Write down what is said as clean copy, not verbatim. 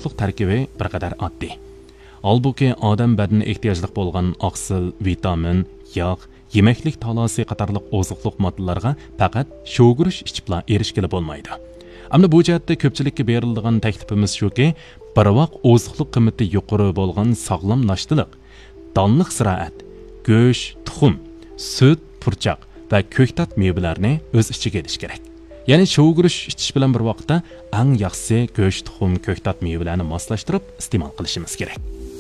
oziqliq tarkibi bir qadar oddiy. Albuki odam badani ehtiyojli bo'lgan oqsil, vitamin, yog', yemeklik talosi qatorliq oziqliq moddalarga faqat sho'g'irish ichibla erishgili bo'lmaydi. Ammo bu jihatda ko'pchilikka beriladigan taklifimiz shuki, bir vaqt oziqliq qiymati yuqori bo'lgan sog'lom nashtalar, donliq ziroat, go'sht, tuxum, sut, purchoq va ko'ktat mevalarni o'z ichiga olish kerak. Ya'ni sho'g'irish ichish bilan bir vaqtda eng yaxshisi go'sht, tuxum, ko'ktat mevalarni moslashtirib iste'mol qilishimiz kerak.